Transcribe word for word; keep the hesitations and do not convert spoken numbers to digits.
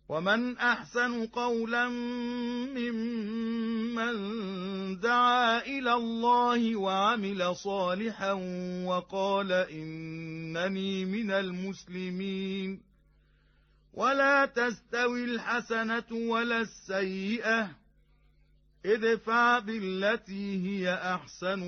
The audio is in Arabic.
ومن أحسن قولا ممن دعا إلى الله وعمل صالحا وقال إنني من المسلمين. ولا تستوي الحسنة ولا السيئة، ادفع بالتي هي أحسن